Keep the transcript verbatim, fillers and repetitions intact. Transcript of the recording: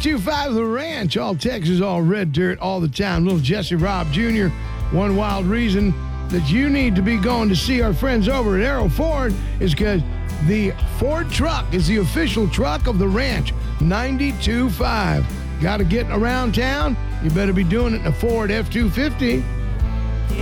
ninety-two point five The Ranch, all Texas, all red dirt, all the time. Little Jesse Robb Junior One wild reason that you need to be going to see our friends over at Arrow Ford is because the Ford truck is the official truck of the ranch. ninety-two point five. Got to get around town? You better be doing it in a Ford F two fifty.